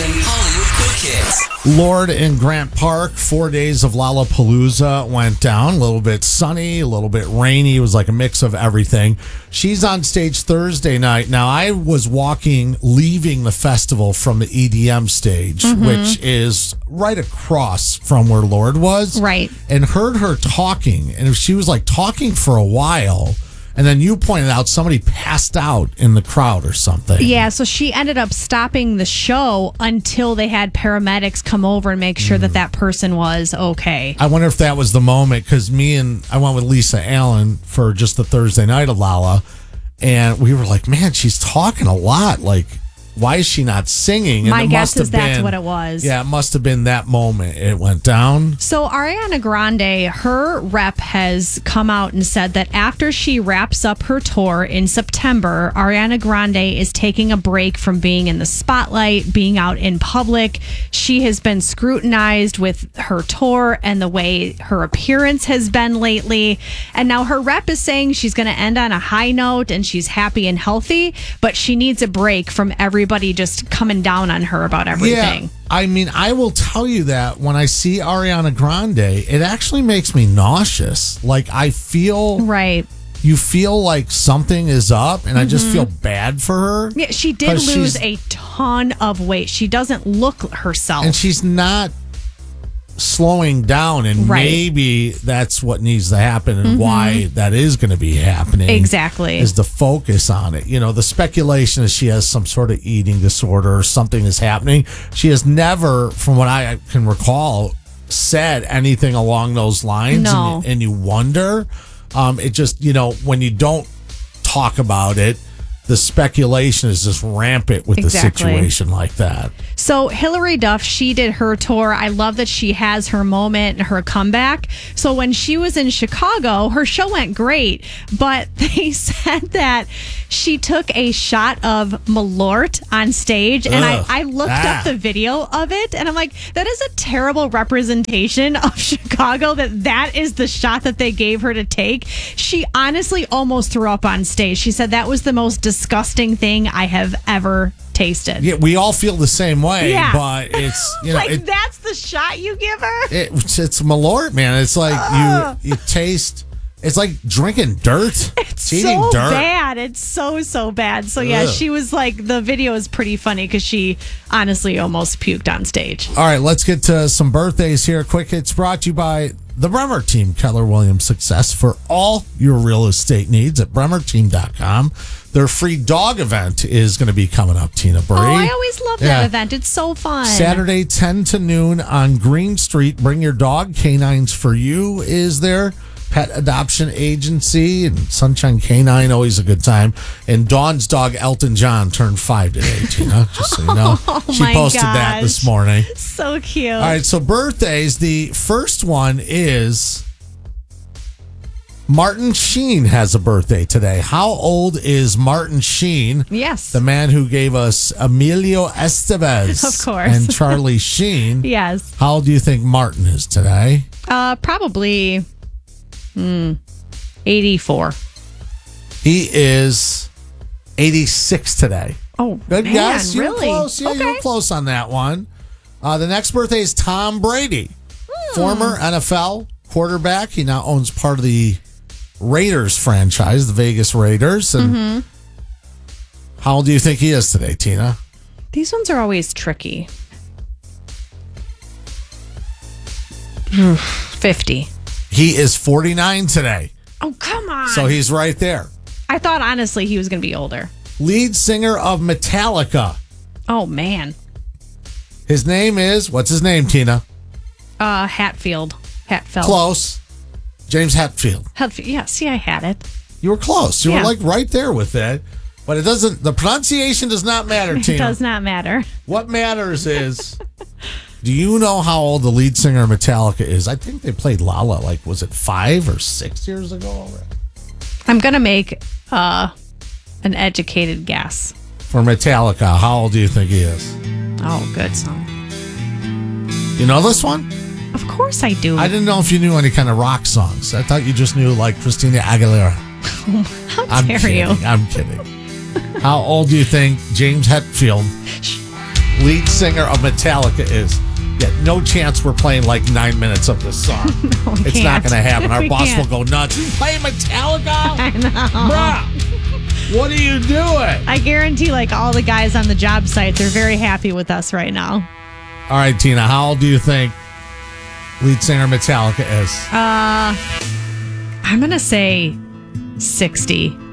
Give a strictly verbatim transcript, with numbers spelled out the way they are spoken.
Jackson Hollywood Quick Hits. Lord in Grant Park, four days of Lollapalooza went down. A little bit sunny, a little bit rainy. It was like a mix of everything. She's on stage Thursday night. Now, I was walking, leaving the festival from the E D M stage, mm-hmm. which is right across from where Lord was. Right. And heard her talking. And she was like talking for a while. And then you pointed out somebody passed out in the crowd or something. Yeah, so she ended up stopping the show until they had paramedics come over and make sure mm. that that person was okay. I wonder if that was the moment, because me and I went with Lisa Allen for just the Thursday night of Lala, and we were like, man, she's talking a lot. Like, why is she not singing? And My it guess must have is that's been, what it was. Yeah, it must have been that moment it went down. So Ariana Grande, her rep has come out and said that after she wraps up her tour in September, Ariana Grande is taking a break from being in the spotlight, being out in public. She has been scrutinized with her tour and the way her appearance has been lately. And now her rep is saying she's going to end on a high note and she's happy and healthy, but she needs a break from every Everybody just coming down on her about everything. Yeah, I mean, I will tell you that when I see Ariana Grande, it actually makes me nauseous. Like, I feel... Right. You feel like something is up, and mm-hmm. I just feel bad for her. Yeah, she did lose a ton of weight. She doesn't look herself. And she's not slowing down, and right. maybe that's what needs to happen, and mm-hmm. why that is going to be happening. Exactly. Is the focus on it. You know, the speculation is she has some sort of eating disorder or something is happening. She has never, from what I can recall, said anything along those lines. No. And, and you wonder, um, it just, you know, when you don't talk about it, the speculation is just rampant with exactly. the situation like that. So Hillary Duff, she did her tour. I love that she has her moment and her comeback. So when she was in Chicago, her show went great, but they said that she took a shot of Malort on stage, and I, I looked ah. up the video of it, and I'm like, that is a terrible representation of Chicago, that that is the shot that they gave her to take. She honestly almost threw up on stage. She said that was the most disgusting thing I have ever tasted. Yeah, we all feel the same way, yeah. but it's, you know, like it, that's the shot you give her. It, it's Malort, man. It's like uh, you you taste. It's like drinking dirt. It's, it's eating so dirt. bad. It's so so bad. So yeah, Ugh. she was like, the video is pretty funny because she honestly almost puked on stage. All right, let's get to some birthdays here. Quick Hits brought to you by the Bremer Team. Keller Williams Success for all your real estate needs at bremer team dot com. Their free dog event is going to be coming up, Tina Bree. Oh, I always love that yeah. event. It's so fun. Saturday, ten to noon on Green Street. Bring your dog. Canines for You is there. Pet adoption agency and Sunshine Canine, always a good time. And Dawn's dog, Elton John, turned five today, Tina, just so you know. Oh, she my posted gosh. that this morning. So cute. All right, so birthdays. The first one is... Martin Sheen has a birthday today. How old is Martin Sheen? Yes. The man who gave us Emilio Estevez. Of course. And Charlie Sheen. Yes. How old do you think Martin is today? Uh, probably hmm, eighty-four. He is eighty-six today. Oh, good man, guess. You really? were close. Yeah, okay. you were close on that one. Uh, the next birthday is Tom Brady, hmm. former N F L quarterback. He now owns part of the Raiders franchise, the Vegas Raiders. And mm-hmm. how old do you think he is today, Tina? These ones are always tricky. fifty. He is forty-nine today. Oh, come on. So he's right there. I thought, honestly, he was going to be older. Lead singer of Metallica. Oh, man. His name is, what's his name, Tina? Uh, Hatfield. Hatfield. Close. James Hetfield. Hetfield. Yeah, see, I had it. You were close. You yeah. were like right there with it. But it doesn't, the pronunciation does not matter, Tina. It does not matter. What matters is, do you know how old the lead singer of Metallica is? I think they played Lala, like, was it five or six years ago already? I'm going to make uh, an educated guess. For Metallica, how old do you think he is? Oh, good song. You know this one? Of course I do. I didn't know if you knew any kind of rock songs. I thought you just knew, like, Christina Aguilera. How I'm dare kidding. you? I'm kidding. How old do you think James Hetfield lead singer of Metallica is. Yeah, no chance we're playing like nine minutes of this song. No, we it's can't. not going to happen. Our We boss can't. will go nuts. You play Metallica? I know. Bruh, what are you doing? I guarantee, like, all the guys on the job sites are very happy with us right now. All right, Tina, how old do you think lead singer Metallica is? Uh, I'm going to say sixty.